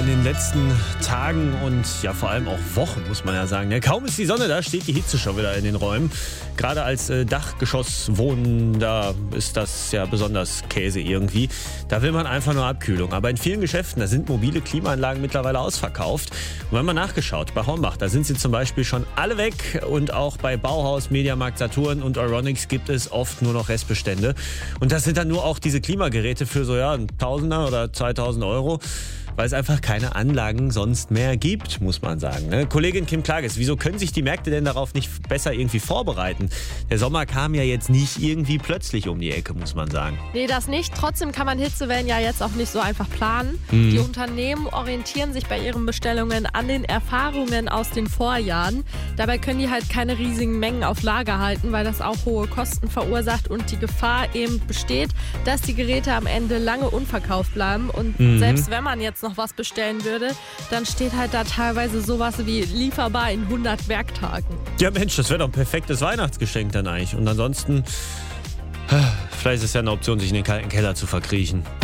in den letzten Tagen und ja vor allem auch Wochen, muss man ja sagen. Ja, kaum ist die Sonne da, steht die Hitze schon wieder in den Räumen. Gerade als Dachgeschosswohnender ist das ja besonders Käse irgendwie. Da will man einfach nur Abkühlung. Aber in vielen Geschäften, da sind mobile Klimaanlagen mittlerweile ausverkauft. Und wenn man nachgeschaut, bei Hornbach, da sind sie zum Beispiel schon alle weg. Und auch bei Bauhaus, Mediamarkt, Saturn und Euronics gibt es oft nur noch Restbestände. Und das sind dann nur auch diese Klimageräte für so ein Tausender oder 2000 Euro. Weil es einfach keine Anlagen sonst mehr gibt, muss man sagen. Ne? Kollegin Kim Klages, wieso können sich die Märkte denn darauf nicht besser irgendwie vorbereiten? Der Sommer kam ja jetzt nicht irgendwie plötzlich um die Ecke, muss man sagen. Nee, das nicht. Trotzdem kann man Hitzewellen ja jetzt auch nicht so einfach planen. Die Unternehmen orientieren sich bei ihren Bestellungen an den Erfahrungen aus den Vorjahren. Dabei können die halt keine riesigen Mengen auf Lager halten, weil das auch hohe Kosten verursacht und die Gefahr eben besteht, dass die Geräte am Ende lange unverkauft bleiben. Und selbst wenn man jetzt noch was bestellen würde, dann steht halt da teilweise sowas wie lieferbar in 100 Werktagen. Ja Mensch, das wäre doch ein perfektes Weihnachtsgeschenk dann eigentlich. Und ansonsten, vielleicht ist es ja eine Option, sich in den kalten Keller zu verkriechen.